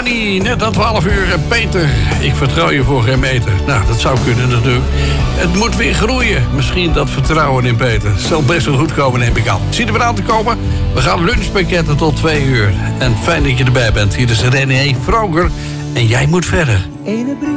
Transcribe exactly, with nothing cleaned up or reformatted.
Annie, net aan twaalf uur. En Peter, ik vertrouw je voor geen meter. Nou, dat zou kunnen natuurlijk. Het moet weer groeien. Misschien dat vertrouwen in Peter. Zal best wel goed komen, neem ik aan. Zie er weer aan te komen. We gaan lunchpakketten tot twee uur. En fijn dat je erbij bent. Hier is René Vroger. En jij moet verder.